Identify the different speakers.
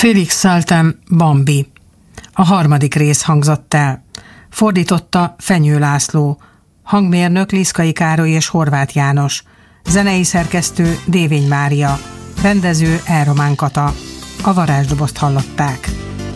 Speaker 1: Félix Saltem, Bambi. A harmadik rész hangzott el. Fordította Fenyő László. Hangmérnök Liszkai Károly és Horváth János. Zenei szerkesztő Dévény Mária. Rendező Elromán Kata. A varázsdobozt hallották.